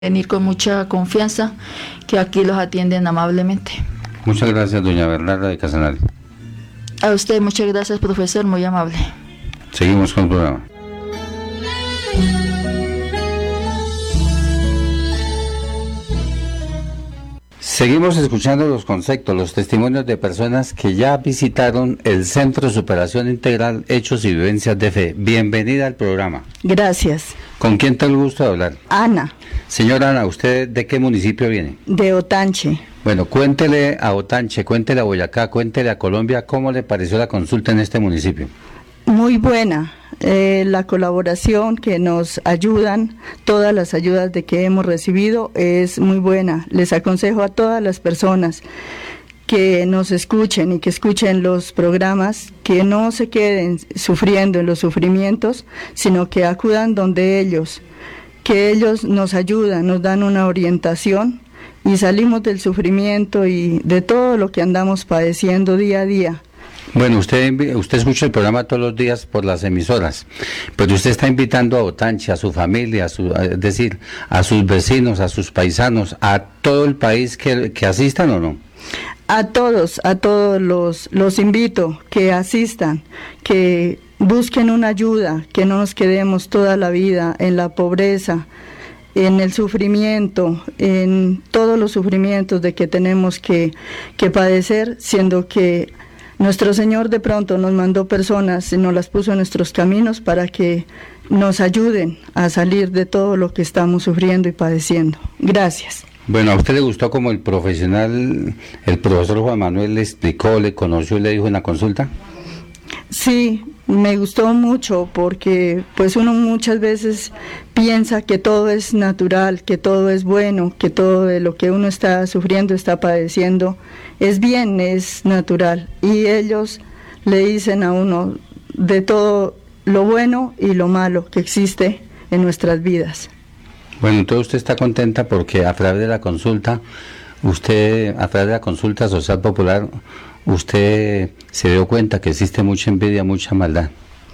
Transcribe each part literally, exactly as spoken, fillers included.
venir con mucha confianza, que aquí los atienden amablemente. Muchas gracias, doña Bernarda de Casanare. A usted, muchas gracias, profesor, muy amable. Seguimos con el programa. Seguimos escuchando los conceptos, los testimonios de personas que ya visitaron el Centro de Superación Integral Hechos y Vivencias de Fe. Bienvenida al programa. Gracias. ¿Con quién tengo el gusto de hablar? Ana. Señora Ana, ¿usted de qué municipio viene? De Otanche. Bueno, cuéntele a Otanche, cuéntele a Boyacá, cuéntele a Colombia, ¿cómo le pareció la consulta en este municipio? Muy buena. Eh, la colaboración que nos ayudan, todas las ayudas de que hemos recibido es muy buena. Les aconsejo a todas las personas que nos escuchen y que escuchen los programas, que no se queden sufriendo en los sufrimientos, sino que acudan donde ellos, que ellos nos ayudan, nos dan una orientación y salimos del sufrimiento y de todo lo que andamos padeciendo día a día. Bueno, usted usted escucha el programa todos los días por las emisoras, pero usted está invitando a Otanche, a su familia, a su, es decir, a sus vecinos, a sus paisanos, a todo el país que, que asistan o no. A todos, a todos los, los invito que asistan, que busquen una ayuda, que no nos quedemos toda la vida en la pobreza, en el sufrimiento, en todos los sufrimientos de que tenemos que, que padecer, siendo que nuestro Señor de pronto nos mandó personas y nos las puso en nuestros caminos para que nos ayuden a salir de todo lo que estamos sufriendo y padeciendo. Gracias. Bueno, ¿a usted le gustó como el profesional, el profesor Juan Manuel le explicó, le conoció y le dijo en la consulta? Sí, me gustó mucho porque pues uno muchas veces piensa que todo es natural, que todo es bueno, que todo de lo que uno está sufriendo, está padeciendo, es bien, es natural. Y ellos le dicen a uno de todo lo bueno y lo malo que existe en nuestras vidas. Bueno, entonces usted está contenta porque a través de la consulta, usted, a través de la consulta social popular, usted se dio cuenta que existe mucha envidia, mucha maldad.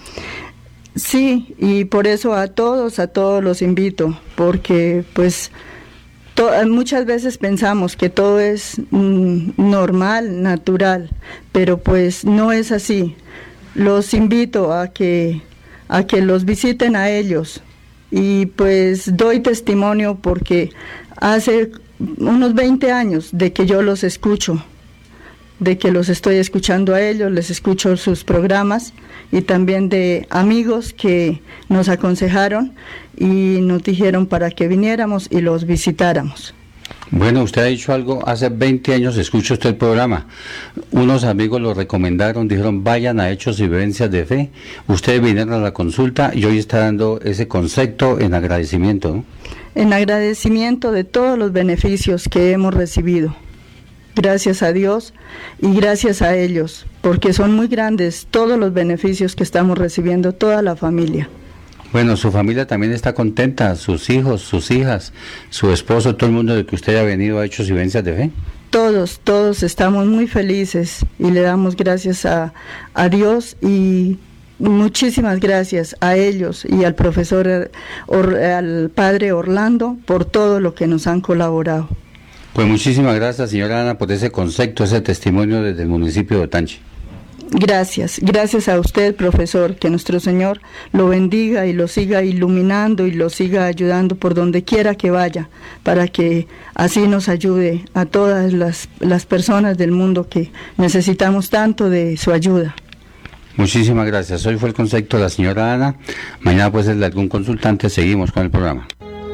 Sí, y por eso a todos, a todos los invito, porque pues to- muchas veces pensamos que todo es mm, normal, natural, pero pues no es así. Los invito a que, a que los visiten a ellos y pues doy testimonio porque hace unos veinte años de que yo los escucho, de que los estoy escuchando a ellos, les escucho sus programas y también de amigos que nos aconsejaron y nos dijeron para que viniéramos y los visitáramos. Bueno, usted ha dicho algo, hace veinte años escucho usted el programa, unos amigos lo recomendaron, dijeron vayan a Hechos y Vivencias de Fe, ustedes vinieron a la consulta y hoy está dando ese concepto en agradecimiento, ¿no? En agradecimiento de todos los beneficios que hemos recibido. Gracias a Dios y gracias a ellos, porque son muy grandes todos los beneficios que estamos recibiendo, toda la familia. Bueno, su familia también está contenta, sus hijos, sus hijas, su esposo, todo el mundo de que usted haya venido a Hechos y Vivencias de Fe. Todos, todos estamos muy felices y le damos gracias a, a Dios y muchísimas gracias a ellos y al profesor, Or, al padre Orlando por todo lo que nos han colaborado. Pues muchísimas gracias, señora Ana, por ese concepto, ese testimonio desde el municipio de Otanche. Gracias, gracias a usted, profesor, que nuestro Señor lo bendiga y lo siga iluminando y lo siga ayudando por donde quiera que vaya, para que así nos ayude a todas las, las personas del mundo que necesitamos tanto de su ayuda. Muchísimas gracias. Hoy fue el concepto de la señora Ana. Mañana pues el de algún consultante. Seguimos con el programa.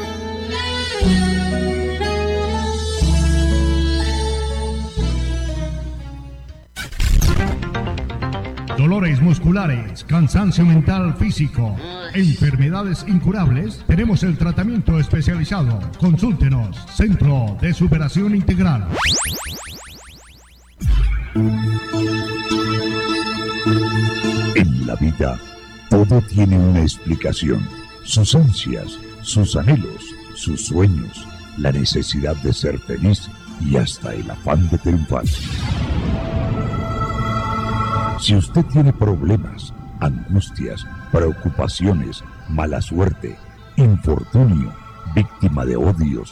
Dolores musculares, cansancio mental físico, enfermedades incurables, tenemos el tratamiento especializado. Consúltenos, Centro de Superación Integral. En la vida, todo tiene una explicación. Sus ansias, sus anhelos, sus sueños, la necesidad de ser feliz y hasta el afán de triunfar. Si usted tiene problemas, angustias, preocupaciones, mala suerte, infortunio, víctima de odios,